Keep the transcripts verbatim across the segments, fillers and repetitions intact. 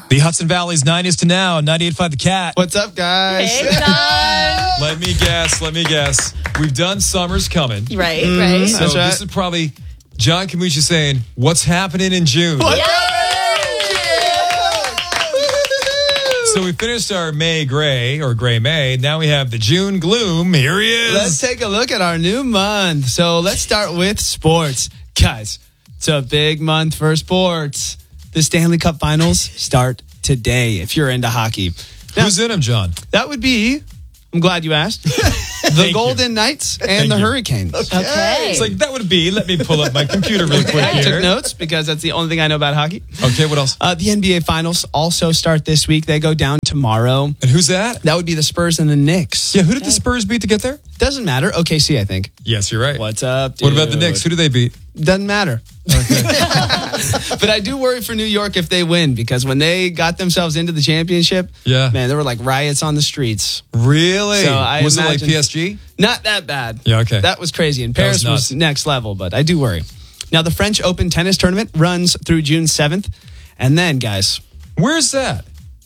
The Hudson Valley's nineties to now, ninety-eight point five The Cat. What's up, guys? Hey, John. Let me guess, let me guess. We've done Summer's Coming. Right, Mm, right. So That's right. this is probably John Camucci saying, what's happening in June? What? So we finished our May Gray, or Gray May. Now we have the June Gloom. Here he is. Let's take a look at our new month. So let's start with sports. Guys, it's a big month for sports. The Stanley Cup Finals start today if you're into hockey. Now, Who's in him, John? that would be, I'm glad you asked, the Thank Golden Knights and Thank the you. Hurricanes. Okay. It's like, that would be, let me pull up my computer real quick I here. took notes because that's the only thing I know about hockey. Okay, what else? Uh, the N B A Finals also start this week. They go down tomorrow. And who's that? That would be the Spurs and the Knicks. Yeah, who did the Spurs beat to get there? Doesn't matter. O K C, I think. Yes, you're right. What's up, dude? What about the Knicks? Who do they beat? Doesn't matter. But I do worry for New York if they win, because when they got themselves into the championship, Yeah. man, there were like riots on the streets. Really? So I was it like imagine- P S G? Not that bad. Yeah, okay. That was crazy. And That was Paris was, nuts. next level, but I do worry. Now, the French Open tennis tournament runs through June seventh. And then, guys, Where's that?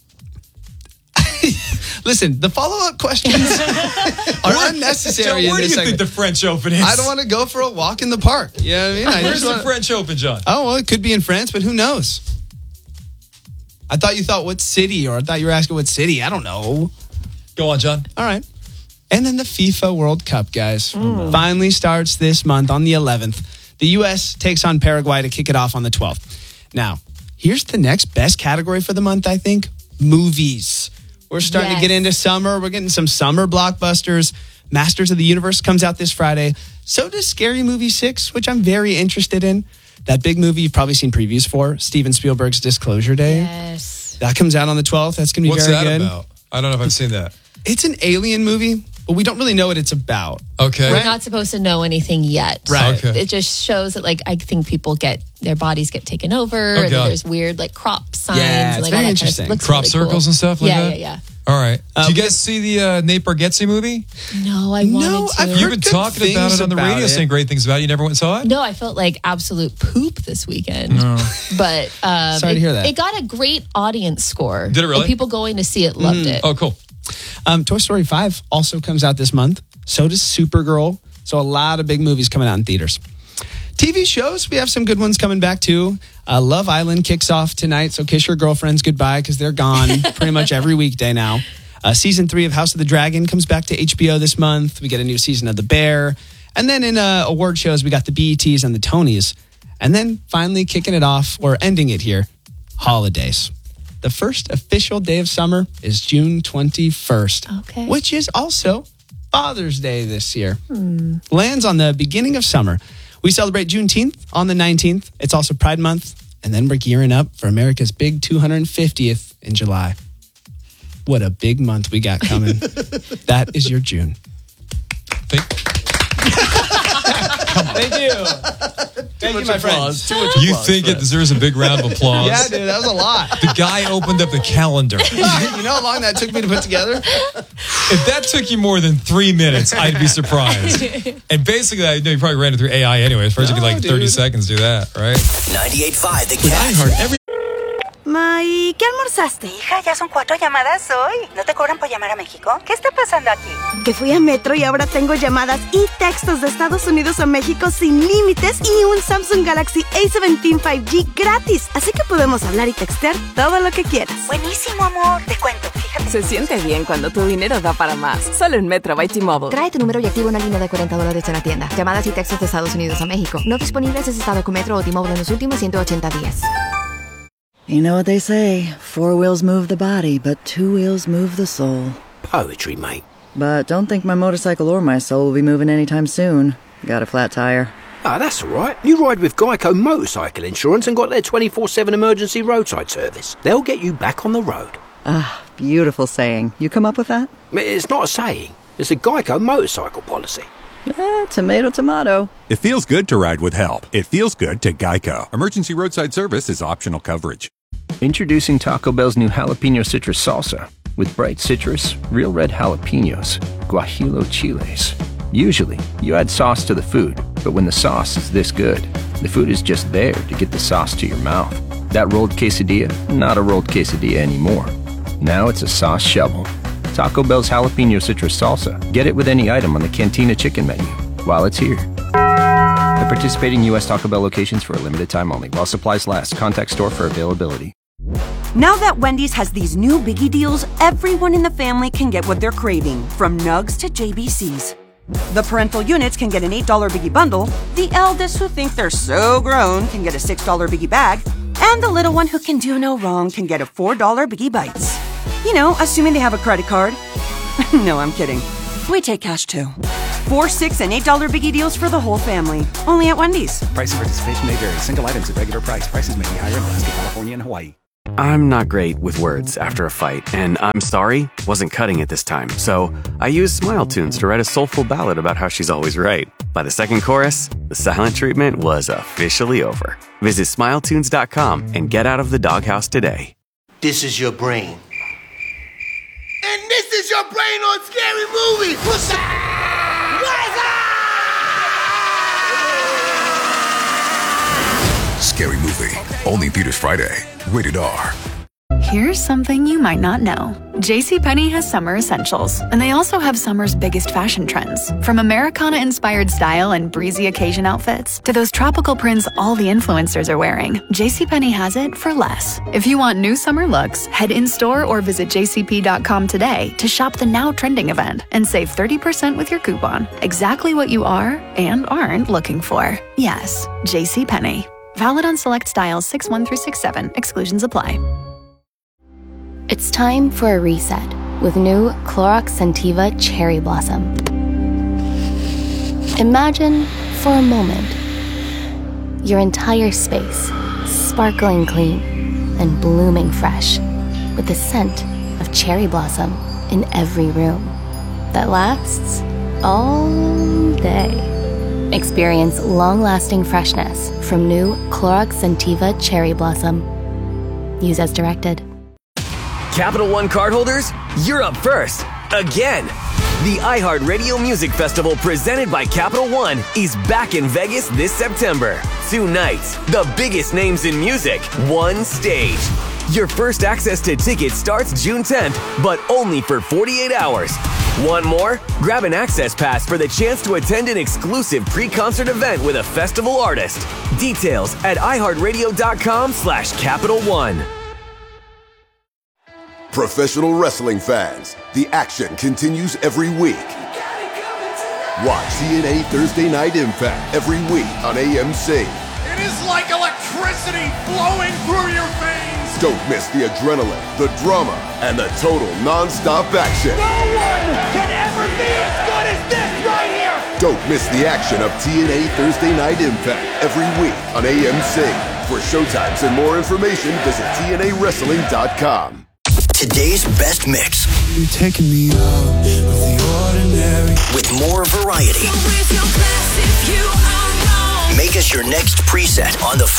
listen, the follow-up questions are unnecessary John, in where do this you segment. think the French Open is? I don't want to go for a walk in the park. You know what I mean? I Where's just the wanna- French Open, John? Oh, well, it could be in France, but who knows? I thought you thought what city, or I thought you were asking what city. I don't know. Go on, John. All right. And then the FIFA World Cup, guys, finally starts this month on the eleventh. The U S takes on Paraguay to kick it off on the twelfth. Now, here's the next best category for the month, I think. Movies. We're starting to Yes. get into summer. We're getting some summer blockbusters. Masters of the Universe comes out this Friday. So does Scary Movie six, which I'm very interested in. That big movie you've probably seen previews for, Steven Spielberg's Disclosure Day. Yes. That comes out on the twelfth. That's going to be What's very that good. about? I don't know if I've seen that. It's an alien movie, but we don't really know what it's about. Okay. We're not supposed to know anything yet. Right. Okay. It just shows that, like, I think people get, their bodies get taken over. Oh, and God. there's weird, like, crop signs. Yeah, and, it's like, very all that interesting. Kind of, looks Crop really cool. circles and stuff like yeah, that? Yeah, All right. Uh, Did you we- guys see the uh, Nate Bargatze movie? yeah. No, I wanted No, to. I've You've heard been good talking about things it on the about radio, it. saying great things about it. You never went and saw it? No, I felt like absolute poop this weekend. But um, Sorry it, to hear that. It got a great audience score. Did it really? The people going to see it loved it. Oh, cool. Um, Toy Story five also comes out this month. So does Supergirl. So a lot of big movies coming out in theaters. T V shows, we have some good ones coming back too. Uh, Love Island kicks off tonight, so kiss your girlfriends goodbye because they're gone pretty much every weekday now. Uh, season three of House of the Dragon comes back to H B O this month. We get a new season of The Bear. And then in uh, award shows, we got the B E Ts and the Tonys. And then finally kicking it off, or ending it here, holidays. The first official day of summer is June twenty-first, Okay. which is also Father's Day this year. Lands on the beginning of summer. We celebrate Juneteenth on the nineteenth. It's also Pride Month. And then we're gearing up for America's big two hundred fiftieth in July. What a big month we got coming. That is your June. Thank, Thank you. Thank you, my friends. you think it deserves a big round of applause? Yeah, dude, that was a lot. The guy opened up the calendar. You know how long that took me to put together? If that took you more than three minutes, I'd be surprised. And basically, I know you probably ran it through A I anyways. First, No, you could like thirty dude. seconds do that, right? ninety-eight point five The Cat. iHeart, every Ma, ¿y qué almorzaste? Hija, ya son cuatro llamadas hoy. ¿No te cobran por llamar a México? ¿Qué está pasando aquí? Que fui a Metro y ahora tengo llamadas y textos de Estados Unidos a México sin límites y un Samsung Galaxy A diecisiete cinco G gratis. Así que podemos hablar y textear todo lo que quieras. Buenísimo, amor. Te cuento, fíjate. Se siente bien cuando tu dinero da para más. Solo en Metro by T-Mobile. Trae tu número y activa una línea de cuarenta dólares en la tienda. Llamadas y textos de Estados Unidos a México. No disponibles en estado con Metro o T-Mobile en los últimos ciento ochenta días. You know what they say, four wheels move the body, but two wheels move the soul. Poetry, mate. But don't think my motorcycle or my soul will be moving anytime soon. Got a flat tire. Ah, that's all right. You ride with Geico Motorcycle Insurance and got their twenty-four seven emergency roadside service. They'll get you back on the road. Ah, beautiful saying. You come up with that? It's not a saying. It's a Geico motorcycle policy. Eh, tomato, tomato. It feels good to ride with help. It feels good to Geico. Emergency roadside service is optional coverage. Introducing Taco Bell's new jalapeno citrus salsa. With bright citrus, real red jalapenos, guajillo chiles. Usually, you add sauce to the food, but when the sauce is this good, the food is just there to get the sauce to your mouth. That rolled quesadilla, not a rolled quesadilla anymore. Now it's a sauce shovel. Taco Bell's jalapeno citrus salsa. Get it with any item on the Cantina chicken menu while it's here. At participating U S Taco Bell locations for a limited time only. While supplies last. Contact store for availability. Now that Wendy's has these new biggie deals, everyone in the family can get what they're craving, from nugs to J B Cs. The parental units can get an eight dollar biggie bundle, the eldest who think they're so grown can get a six dollar biggie bag, and the little one who can do no wrong can get a four dollar biggie bites. You know, assuming they have a credit card. No, I'm kidding. We take cash too. Four, six, and eight dollar biggie deals for the whole family. Only at Wendy's. Price and participation may vary. Single items at regular price. Prices may be higher in Alaska, California, and Hawaii. I'm not great with words after a fight, and I'm sorry wasn't cutting it this time. So I used Smile Tunes to write a soulful ballad about how she's always right. By the second chorus, the silent treatment was officially over. Visit smile tunes dot com and get out of the doghouse today. This is your brain. And this is your brain on Scary Movie. What's up? Scary Movie. Only theaters Friday. Rated R. Here's something you might not know. JCPenney has summer essentials, and they also have summer's biggest fashion trends. From Americana-inspired style and breezy occasion outfits to those tropical prints all the influencers are wearing, JCPenney has it for less. If you want new summer looks, head in-store or visit j c p dot com today to shop the now trending event and save thirty percent with your coupon. Exactly what you are and aren't looking for. Yes, JCPenney. Valid on select styles six one through six seven. Exclusions apply. It's time for a reset with new Clorox Scentiva Cherry Blossom. Imagine, for a moment, your entire space sparkling clean and blooming fresh with the scent of cherry blossom in every room that lasts all day. Experience long-lasting freshness from new Clorox Scentiva Cherry Blossom. Use as directed. Capital One cardholders, you're up first. Again. The iHeartRadio Music Festival presented by Capital One is back in Vegas this September. Two nights, the biggest names in music, one stage. Your first access to tickets starts June tenth, but only for forty-eight hours. Want more? Grab an access pass for the chance to attend an exclusive pre-concert event with a festival artist. Details at iHeartRadio.com slash Capital One. Professional wrestling fans, the action continues every week. Watch T N A Thursday Night Impact every week on A M C. It is like electricity flowing through your veins. Don't miss the adrenaline, the drama, and the total non-stop action. No one can ever be as good as this right here. Don't miss the action of T N A Thursday Night Impact every week on A M C. For showtimes and more information, visit T N A wrestling dot com. Today's best mix. You're taking me out of the ordinary. With more variety. So with your class if you are wrong. Make us your next preset on the